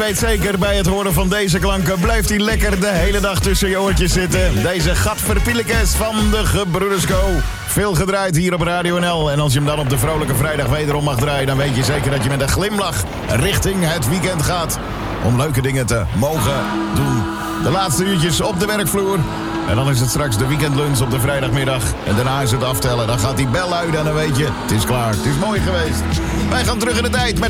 Weet zeker, bij het horen van deze klanken blijft hij lekker de hele dag tussen je oortjes zitten. Deze gadverpielekes van de Gebroeders Co. Veel gedraaid hier op Radio NL. En als je hem dan op de vrolijke vrijdag wederom mag draaien, dan weet je zeker dat je met een glimlach richting het weekend gaat. Om leuke dingen te mogen doen. De laatste uurtjes op de werkvloer. En dan is het straks de weekendlunch op de vrijdagmiddag. En daarna is het aftellen. Dan gaat die bel luiden en dan weet je, het is klaar. Het is mooi geweest. Wij gaan terug in de tijd met